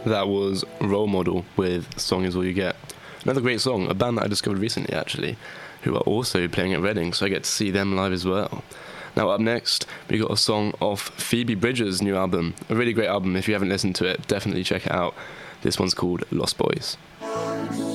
That was Role Model with Song Is All You Get. Another great song, a band that I discovered recently actually, who are also playing at Reading, so I get to see them live as well. Now up next, we got a song off Phoebe Bridgers' new album. A really great album. If you haven't listened to it, definitely check it out. This one's called Lost Boys.